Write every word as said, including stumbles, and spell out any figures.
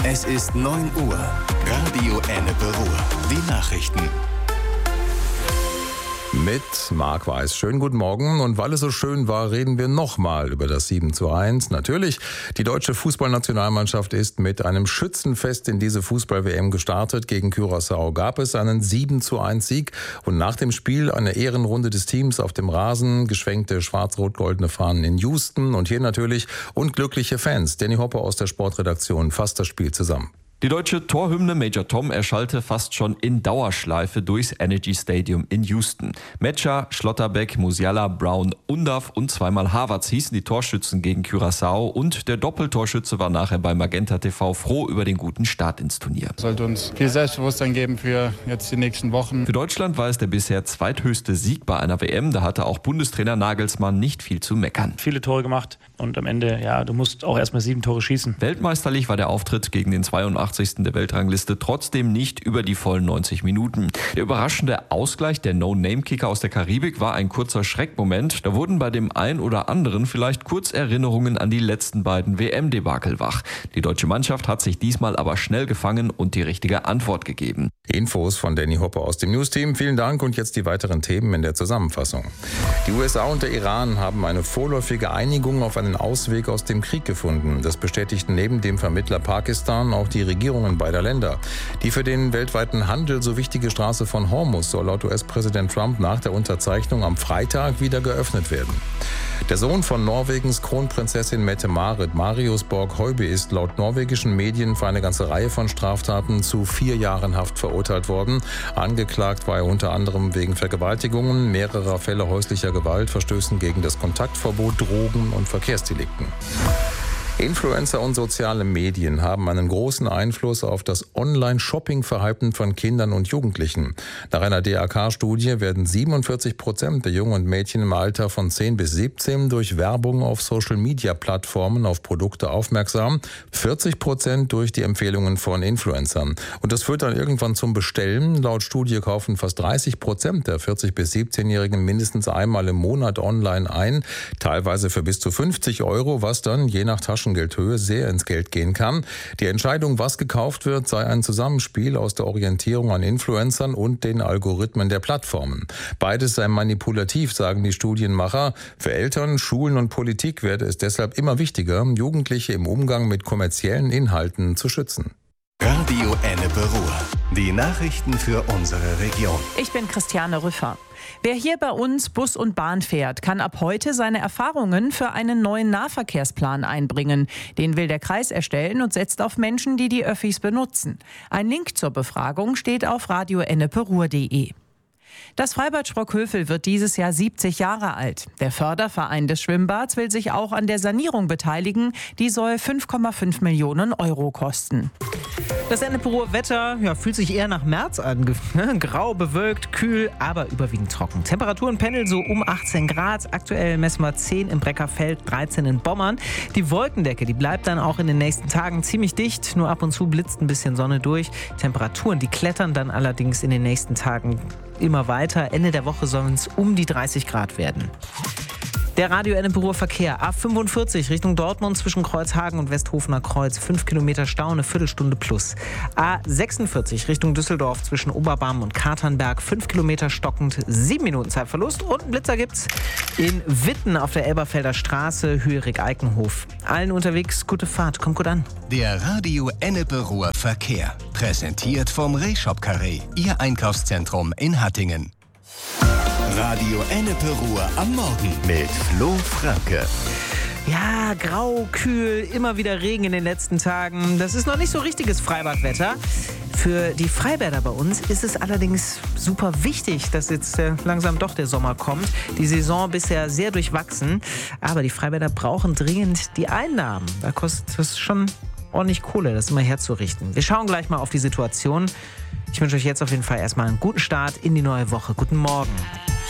Es ist neun Uhr. Radio Ennepe Ruhr. Die Nachrichten. Mit Marc Weiß. Schönen guten Morgen. Und weil es so schön war, reden wir nochmal über das sieben zu eins. Natürlich, die deutsche Fußballnationalmannschaft ist mit einem Schützenfest in diese Fußball-W M gestartet. Gegen Curaçao gab es einen sieben zu eins Sieg. Und nach dem Spiel eine Ehrenrunde des Teams auf dem Rasen, geschwenkte schwarz-rot-goldene Fahnen in Houston und hier natürlich unglückliche Fans. Danny Hopper aus der Sportredaktion fasst das Spiel zusammen. Die deutsche Torhymne Major Tom erschallte fast schon in Dauerschleife durchs Energy Stadium in Houston. Metscher, Schlotterbeck, Musiala, Brown, Undav und zweimal Havertz hießen die Torschützen gegen Curaçao und der Doppeltorschütze war nachher bei Magenta T V froh über den guten Start ins Turnier. Es sollte uns viel Selbstbewusstsein geben für jetzt die nächsten Wochen. Für Deutschland war es der bisher zweithöchste Sieg bei einer W M. Da hatte auch Bundestrainer Nagelsmann nicht viel zu meckern. Viele Tore gemacht und am Ende, ja, du musst auch erstmal sieben Tore schießen. Weltmeisterlich war der Auftritt gegen den zweiundachtzigsten der Weltrangliste trotzdem nicht über die vollen neunzig Minuten. Der überraschende Ausgleich der No-Name-Kicker aus der Karibik war ein kurzer Schreckmoment. Da wurden bei dem einen oder anderen vielleicht kurz Erinnerungen an die letzten beiden W M-Debakel wach. Die deutsche Mannschaft hat sich diesmal aber schnell gefangen und die richtige Antwort gegeben. Infos von Danny Hopper aus dem News-Team. Vielen Dank und jetzt die weiteren Themen in der Zusammenfassung. Die U S A und der Iran haben eine vorläufige Einigung auf einen Ausweg aus dem Krieg gefunden. Das bestätigten neben dem Vermittler Pakistan auch die Regierungen beider Länder. Die für den weltweiten Handel so wichtige Straße von Hormuz soll laut U S-Präsident Trump nach der Unterzeichnung am Freitag wieder geöffnet werden. Der Sohn von Norwegens Kronprinzessin Mette-Marit, Marius Borg-Høiby, ist laut norwegischen Medien für eine ganze Reihe von Straftaten zu vier Jahren Haft verurteilt worden. Angeklagt war er unter anderem wegen Vergewaltigungen, mehrerer Fälle häuslicher Gewalt, Verstößen gegen das Kontaktverbot, Drogen und Verkehrsdelikten. Influencer und soziale Medien haben einen großen Einfluss auf das Online-Shopping-Verhalten von Kindern und Jugendlichen. Nach einer D A K-Studie werden siebenundvierzig Prozent der Jungen und Mädchen im Alter von zehn bis siebzehn durch Werbung auf Social-Media-Plattformen auf Produkte aufmerksam, vierzig Prozent durch die Empfehlungen von Influencern. Und das führt dann irgendwann zum Bestellen. Laut Studie kaufen fast dreißig Prozent der vierzig bis siebzehnjährigen mindestens einmal im Monat online ein, teilweise für bis zu fünfzig Euro, was dann je nach Taschen Geldhöhe sehr ins Geld gehen kann. Die Entscheidung, was gekauft wird, sei ein Zusammenspiel aus der Orientierung an Influencern und den Algorithmen der Plattformen. Beides sei manipulativ, sagen die Studienmacher. Für Eltern, Schulen und Politik werde es deshalb immer wichtiger, Jugendliche im Umgang mit kommerziellen Inhalten zu schützen. Radio Ennepe Ruhr. Die Nachrichten für unsere Region. Ich bin Christiane Rüffer. Wer hier bei uns Bus und Bahn fährt, kann ab heute seine Erfahrungen für einen neuen Nahverkehrsplan einbringen. Den will der Kreis erstellen und setzt auf Menschen, die die Öffis benutzen. Ein Link zur Befragung steht auf radio ennepe ruhr punkt de. Das Freibad Sprockhövel wird dieses Jahr siebzig Jahre alt. Der Förderverein des Schwimmbads will sich auch an der Sanierung beteiligen. Die soll fünf Komma fünf Millionen Euro kosten. Das Ennepe Ruhr Wetter ja, fühlt sich eher nach März an. Grau, bewölkt, kühl, aber überwiegend trocken. Temperaturen pendeln so um achtzehn Grad. Aktuell messen wir zehn im Breckerfeld, dreizehn in Bommern. Die Wolkendecke, die bleibt dann auch in den nächsten Tagen ziemlich dicht. Nur ab und zu blitzt ein bisschen Sonne durch. Temperaturen, die klettern dann allerdings in den nächsten Tagen immer weiter. Ende der Woche sollen es um die dreißig Grad werden. Der Radio Ennepe Ruhr Verkehr. A fünfundvierzig Richtung Dortmund zwischen Kreuzhagen und Westhofener Kreuz. fünf Kilometer Stau, eine Viertelstunde plus. A sechsundvierzig Richtung Düsseldorf zwischen Oberbarm und Katernberg. fünf Kilometer stockend, sieben Minuten Zeitverlust. Und einen Blitzer gibt's in Witten auf der Elberfelder Straße, Höhe Rick-Eikenhof. Allen unterwegs, gute Fahrt, kommt gut an. Der Radio Ennepe Ruhr Verkehr. Präsentiert vom Rehshop Carré. Ihr Einkaufszentrum in Hattingen. Radio Ennepe Ruhr am Morgen mit Flo Franke. Ja, grau, kühl, immer wieder Regen in den letzten Tagen. Das ist noch nicht so richtiges Freibadwetter. Für die Freibäder bei uns ist es allerdings super wichtig, dass jetzt äh, langsam doch der Sommer kommt. Die Saison bisher sehr durchwachsen. Aber die Freibäder brauchen dringend die Einnahmen. Da kostet es schon ordentlich Kohle, das immer herzurichten. Wir schauen gleich mal auf die Situation. Ich wünsche euch jetzt auf jeden Fall erstmal einen guten Start in die neue Woche. Guten Morgen.